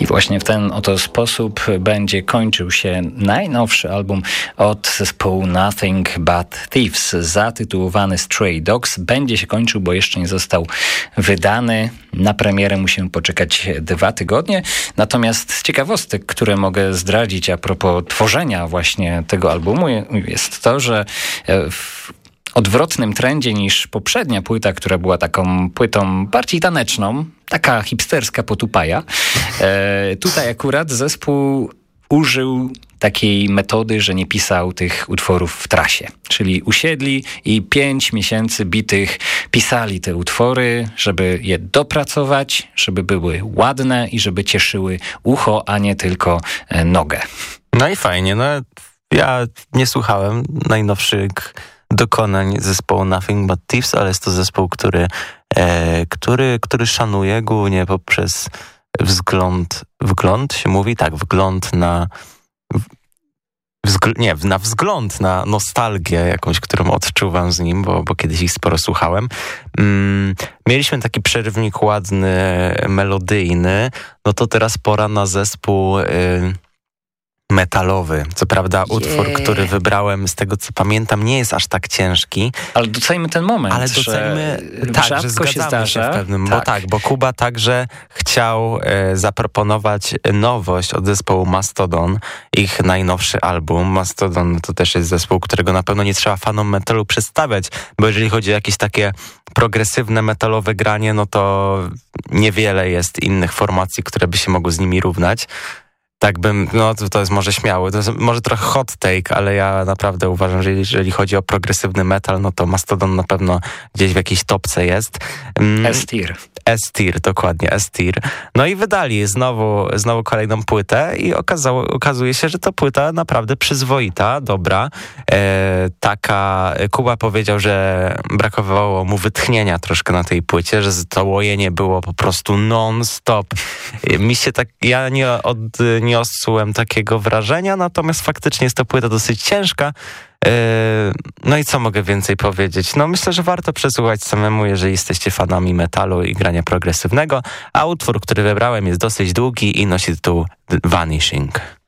I właśnie w ten oto sposób będzie kończył się najnowszy album od zespołu Nothing But Thieves, zatytułowany Stray Dogs. Będzie się kończył, bo jeszcze nie został wydany. Na premierę musimy poczekać 2 tygodnie. Natomiast z ciekawostek, które mogę zdradzić a propos tworzenia właśnie tego albumu, jest to, że w odwrotnym trendzie niż poprzednia płyta, która była taką płytą bardziej taneczną, taka hipsterska potupaja. Tutaj akurat zespół użył takiej metody, że nie pisał tych utworów w trasie. Czyli usiedli i 5 miesięcy bitych pisali te utwory, żeby je dopracować, żeby były ładne i żeby cieszyły ucho, a nie tylko nogę. No i fajnie. Ja nie słuchałem najnowszych dokonań zespołu Nothing But Thieves, ale jest to zespół, który szanuję głównie poprzez wzgląd na nostalgię jakąś, którą odczuwam z nim, bo kiedyś ich sporo słuchałem. Mieliśmy taki przerywnik ładny, melodyjny, no to teraz pora na zespół metalowy. Co prawda utwór, który wybrałem, z tego co pamiętam, nie jest aż tak ciężki. Ale docejmy ten moment. Ale docejmy, tak, że zgadzamy się w pewnym, bo Kuba także chciał zaproponować nowość od zespołu Mastodon, ich najnowszy album. Mastodon to też jest zespół, którego na pewno nie trzeba fanom metalu przedstawiać, bo jeżeli chodzi o jakieś takie progresywne metalowe granie, no to niewiele jest innych formacji, które by się mogły z nimi równać. Tak bym, to jest może śmiały, to jest może trochę hot take, ale ja naprawdę uważam, że jeżeli chodzi o progresywny metal, no to Mastodon na pewno gdzieś w jakiejś topce jest. S-tier, dokładnie, S-tier. No i wydali znowu kolejną płytę i okazuje się, że to płyta naprawdę przyzwoita, dobra. Kuba powiedział, że brakowało mu wytchnienia troszkę na tej płycie, że to łojenie było po prostu non-stop. Ja nie odniosłem takiego wrażenia, natomiast faktycznie jest to płyta dosyć ciężka. No i co mogę więcej powiedzieć? Myślę, że warto przesłuchać samemu, jeżeli jesteście fanami metalu i grania progresywnego, a utwór, który wybrałem, jest dosyć długi i nosi tytuł Vanishing.